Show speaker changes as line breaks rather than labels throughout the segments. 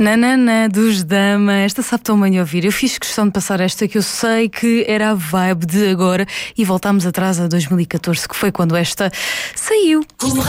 Nanana dos Dama, esta sabe tão bem ouvir. Eu fiz questão de passar esta, que eu sei que era a vibe de agora, e voltámos atrás a 2014, que foi quando esta saiu.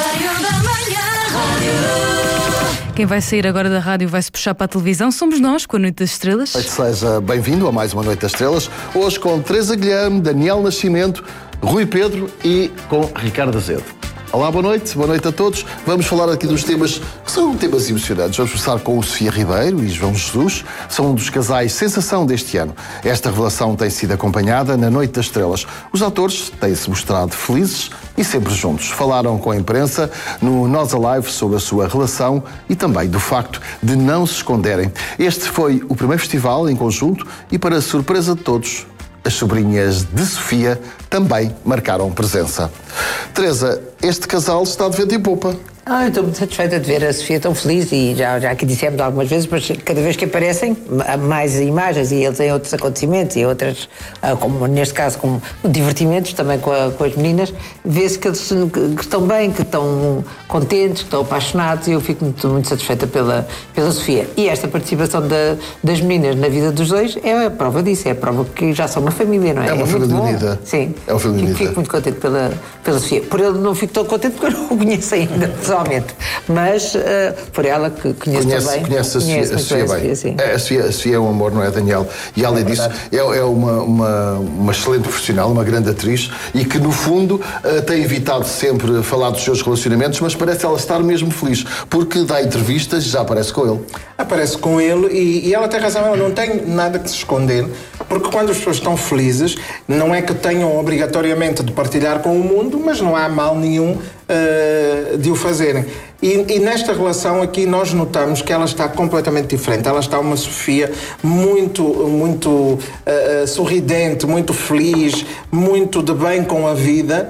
Quem vai sair agora da rádio vai-se puxar para a televisão somos nós, com a Noite das Estrelas.
Seja bem-vindo a mais uma Noite das Estrelas, hoje com Teresa Guilherme, Daniel Nascimento, Rui Pedro e com Ricardo Azedo. Olá, boa noite a todos. Vamos falar aqui dos temas que são temas emocionantes. Vamos começar com o Sofia Ribeiro e João Jesus. São um dos casais sensação deste ano. Esta revelação tem sido acompanhada na Noite das Estrelas. Os atores têm-se mostrado felizes e sempre juntos. Falaram com a imprensa no Nós Alive sobre a sua relação e também do facto de não se esconderem. Este foi o primeiro festival em conjunto e, para a surpresa de todos, as sobrinhas de Sofia também marcaram presença. Teresa, este casal está de vento em popa.
Eu estou muito satisfeita de ver a Sofia tão feliz e já aqui dissemos algumas vezes, mas cada vez que aparecem mais imagens e eles têm outros acontecimentos e outras, como neste caso, como divertimentos também com as meninas, vê-se que eles que estão bem, que estão contentes, que estão apaixonados, e eu fico muito satisfeita pela Sofia. E esta participação das meninas na vida dos dois é a prova disso, é a prova que já são uma família, não é?
É uma família unida.
Sim.
É uma família unida.
Fico muito contente pela Sofia. Por ele não fico tão contente porque eu não o conheço ainda, pessoalmente. Mas por ela que conheço também.
Conhece a Sofia bem.
Sim.
A Sofia é um amor, não é, Daniel? E além disso, é uma excelente profissional, uma grande atriz e que, no fundo, tem evitado sempre falar dos seus relacionamentos, mas parece ela estar mesmo feliz, porque dá entrevistas e já aparece com ele.
Aparece com ele e ela tem razão, ela não tem nada que se esconder, porque quando as pessoas estão felizes, não é que tenham obrigatoriamente de partilhar com o mundo, mas não há mal nenhum de o fazerem. E nesta relação aqui nós notamos que ela está completamente diferente. Ela está uma Sofia muito sorridente, muito feliz, muito de bem com a vida.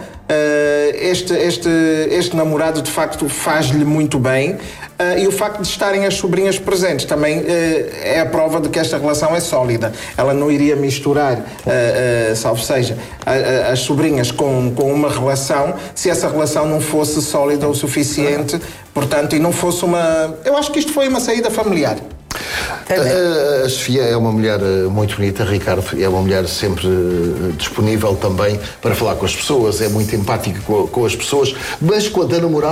Este namorado de facto faz-lhe muito bem, e o facto de estarem as sobrinhas presentes também é a prova de que esta relação é sólida. Ela não iria misturar, salvo seja, as sobrinhas com uma relação se essa relação não fosse sólida o suficiente, portanto, e não fosse uma... Eu acho que isto foi uma saída familiar.
A Sofia é uma mulher muito bonita, Ricardo, é uma mulher sempre disponível também para falar com as pessoas, é muito empática com as pessoas, mas quando a namorada